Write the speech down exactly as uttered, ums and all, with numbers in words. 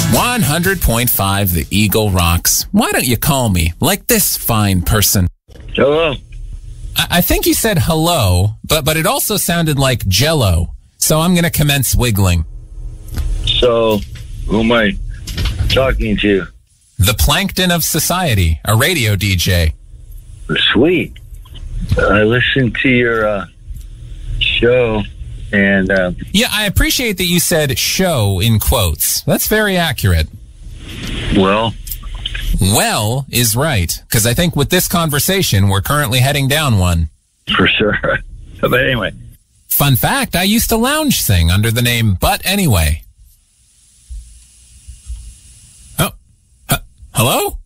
one hundred point five The Eagle rocks. Why don't you call me like this fine person? Hello. I, I think you said hello, but, but it also sounded like Jell-O. So I'm going to commence wiggling. So, who am I talking to? The Plankton of Society, a radio D J. Sweet. I listened to your uh, show, and... Uh, yeah, I appreciate that you said show in quotes. That's very accurate. Well... Well is right, because I think with this conversation, we're currently heading down one. For sure. But anyway... Fun fact, I used to lounge sing under the name But Anyway. Oh, h- hello?